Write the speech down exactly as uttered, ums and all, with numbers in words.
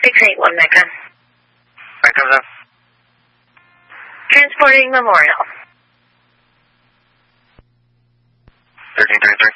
six eight one Mecca. That comes up. Transporting Memorial. thirteen thirty-three.